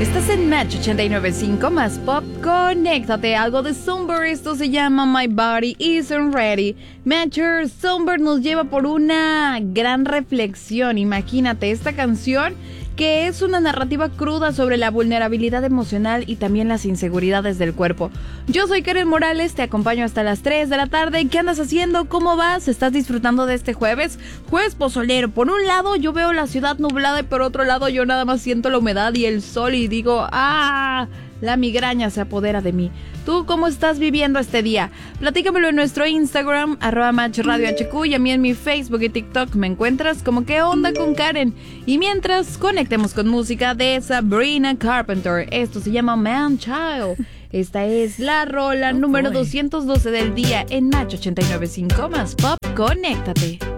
Estás en Match 89.5 más pop. Conéctate, algo de Zumber. Esto se llama My Body Isn't Ready. Matcher, Zumber nos lleva por una gran reflexión. Imagínate esta canción, que es una narrativa cruda sobre la vulnerabilidad emocional y también las inseguridades del cuerpo. Yo soy Karen Morales, te acompaño hasta las 3 de la tarde. ¿Qué andas haciendo? ¿Cómo vas? ¿Estás disfrutando de este jueves? Jueves pozolero. Por un lado yo veo la ciudad nublada y por otro lado yo nada más siento la humedad y el sol y digo, la migraña se apodera de mí. ¿Tú cómo estás viviendo este día? Platícamelo en nuestro Instagram, @MatchRadioHQ, y a mí en mi Facebook y TikTok me encuentras como ¿Qué onda con Karen? Y mientras, conectemos con música de Sabrina Carpenter. Esto se llama Man Child. Esta es la rola número 212 del día en Match 89.5 más pop. Conéctate.